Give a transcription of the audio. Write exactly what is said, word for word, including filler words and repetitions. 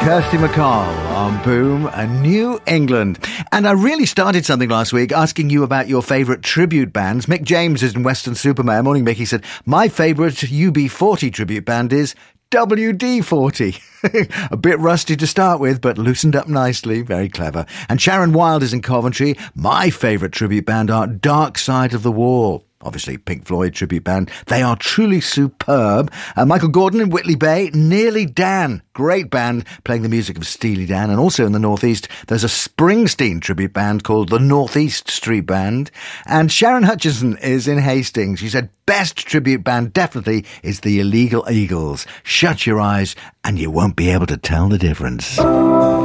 Kirsty MacColl on Boom and New England. And I really started something last week asking you about your favourite tribute bands. Mick James is in Weston-super-Mare. Morning, Mick. He said, my favourite U B forty tribute band is W D forty. A bit rusty to start with, but loosened up nicely. Very clever. And Sharon Wild is in Coventry. My favourite tribute band are Dark Side of the Wall. Obviously, Pink Floyd tribute band. They are truly superb. Uh, Michael Gordon in Whitley Bay. Nearly Dan. Great band playing the music of Steely Dan. And also in the Northeast, there's a Springsteen tribute band called the Northeast Street Band. And Sharon Hutchinson is in Hastings. She said, best tribute band definitely is the Illegal Eagles. Shut your eyes and you won't be able to tell the difference.